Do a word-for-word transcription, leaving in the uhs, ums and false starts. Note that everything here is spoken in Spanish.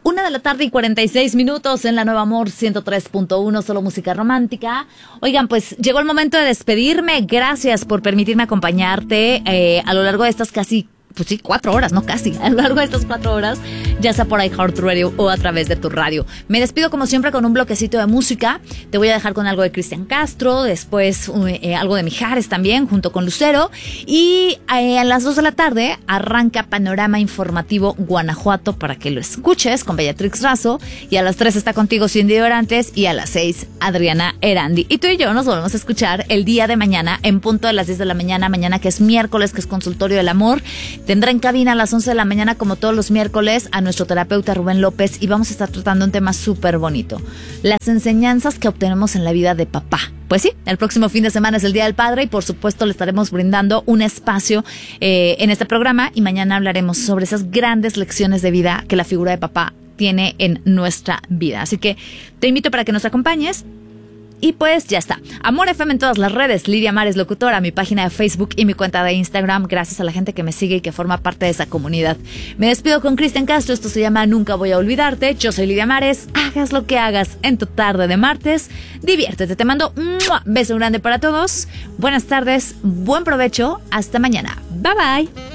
Una de la tarde y cuarenta y seis minutos en la Nueva Amor ciento tres punto uno, solo música romántica. Oigan, pues llegó el momento de despedirme. Gracias por permitirme acompañarte eh, a lo largo de estas casi... Pues sí, cuatro horas, no casi, a lo largo de estas cuatro horas, ya sea por iHeartRadio o a través de tu radio. Me despido como siempre con un bloquecito de música. Te voy a dejar con algo de Cristian Castro, después eh, algo de Mijares también, junto con Lucero. Y eh, a las dos de la tarde arranca Panorama Informativo Guanajuato para que lo escuches con Bellatrix Razo. Y a las tres está contigo Cindy Dorantes y a las seis Adriana Erandi. Y tú y yo nos volvemos a escuchar el día de mañana en punto de las diez de la mañana, mañana que es miércoles, que es Consultorio del Amor. Tendrá en cabina a las once de la mañana, como todos los miércoles, a nuestro terapeuta Rubén López y vamos a estar tratando un tema súper bonito. Las enseñanzas que obtenemos en la vida de papá. Pues sí, el próximo fin de semana es el Día del Padre y por supuesto le estaremos brindando un espacio eh, en este programa y mañana hablaremos sobre esas grandes lecciones de vida que la figura de papá tiene en nuestra vida. Así que te invito para que nos acompañes. Y pues ya está. Amor F M en todas las redes. Lidia Mares, locutora, mi página de Facebook y mi cuenta de Instagram. Gracias a la gente que me sigue y que forma parte de esa comunidad. Me despido con Cristian Castro. Esto se llama Nunca Voy a Olvidarte. Yo soy Lidia Mares. Hagas lo que hagas en tu tarde de martes. Diviértete. Te mando un beso grande para todos. Buenas tardes. Buen provecho. Hasta mañana. Bye bye.